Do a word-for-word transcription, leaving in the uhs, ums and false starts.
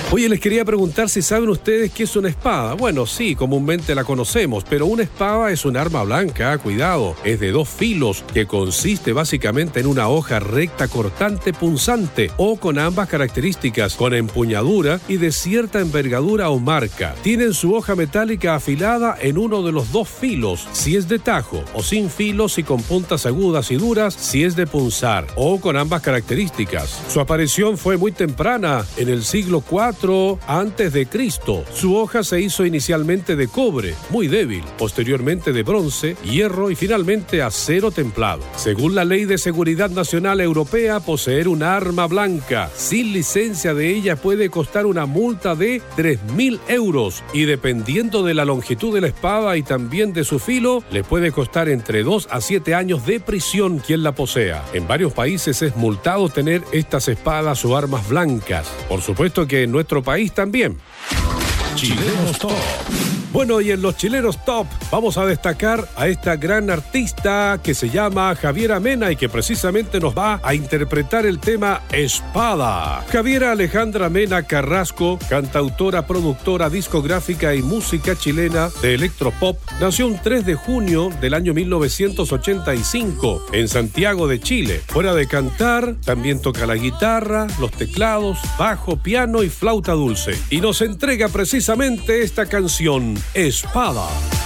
Oye, les quería preguntar si saben ustedes qué es una espada. Bueno, sí, comúnmente la conocemos, pero una espada es un arma blanca, cuidado, es de dos filos, que consiste básicamente en una hoja recta cortante punzante o con ambas características, con empuñadura y de cierta envergadura o marca. Tienen su hoja metálica afilada en uno de los dos filos, si es de tajo, o sin filos y con puntas agudas y duras, si es de punzar, o con ambas características. Su aparición fue muy temprana, en el siglo cuarto antes de Cristo. Su hoja se hizo inicialmente de cobre, muy débil, posteriormente de bronce, hierro y finalmente acero templado. Según la Ley de Seguridad Nacional Europea, poseer un arma blanca sin licencia de ella puede costar una multa de tres mil euros y dependiendo de la longitud de la espada y también de su filo, le puede costar entre dos a siete años de prisión quien la posea. En varios países es multado tener estas espadas o armas blancas. Por supuesto que en nuestro país también. Chilenos Top. Bueno, y en los Chilenos Top vamos a destacar a esta gran artista que se llama Javiera Mena y que precisamente nos va a interpretar el tema Espada. Javiera Alejandra Mena Carrasco, cantautora, productora discográfica y música chilena de electropop, nació un tres de junio del año mil novecientos ochenta y cinco en Santiago de Chile. Fuera de cantar, también toca la guitarra, los teclados, bajo, piano y flauta dulce. Y nos entrega precisamente esta canción, Espada.